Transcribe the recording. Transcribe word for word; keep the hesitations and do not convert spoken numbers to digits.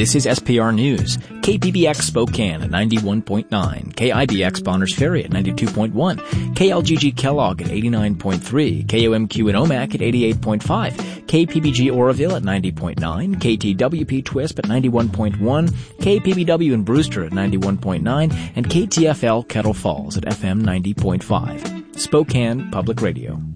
This is S P R News. K P B X Spokane at ninety-one point nine, K I B X Bonners Ferry at ninety-two point one, K L G G Kellogg at eighty-nine point three, K O M Q in Omak at eighty-eight point five, K P B G Oroville at ninety point nine, K T W P Twisp at ninety-one point one, K P B W in Brewster at ninety-one point nine, and K T F L Kettle Falls at F M ninety point five. Spokane Public Radio.